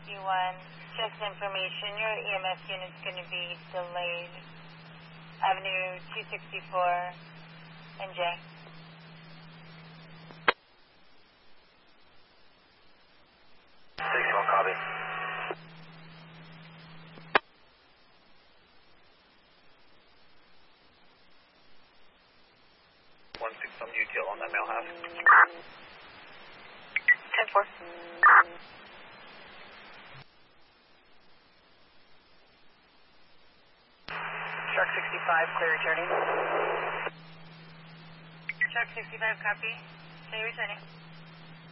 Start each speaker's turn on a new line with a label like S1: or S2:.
S1: Just information, your EMS unit's going to be delayed. Avenue 264, NJ.
S2: Signal, copy. 16 on UTL on that mail half.
S1: 10-4.
S2: Shark 65, clear returning.
S1: Shark 65, copy. Clear returning.